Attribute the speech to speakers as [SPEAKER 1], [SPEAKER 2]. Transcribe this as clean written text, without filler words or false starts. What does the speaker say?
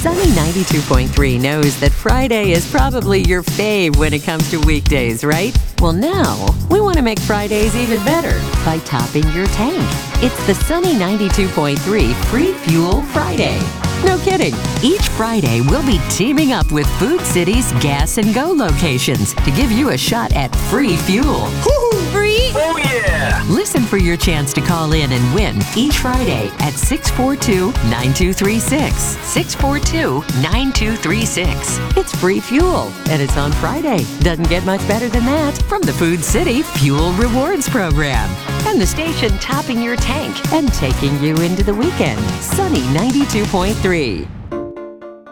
[SPEAKER 1] Sunny 92.3 knows that Friday is probably your fave when it comes to weekdays, right? Well, now we want to make Fridays even better by topping your tank. It's the Sunny 92.3 Free Fuel Friday. No kidding. Each Friday, we'll be teaming up with Food City's Gas and Go locations to give you a shot at free fuel. Free?
[SPEAKER 2] Oh, yeah!
[SPEAKER 1] Listen for your chance to call in and win each Friday at 642-9236. 642-9236. It's free fuel, and it's on Friday. Doesn't get much better than that from the Food City Fuel Rewards Program. And the station topping your tank and taking you into the weekend. Sunny 92.3.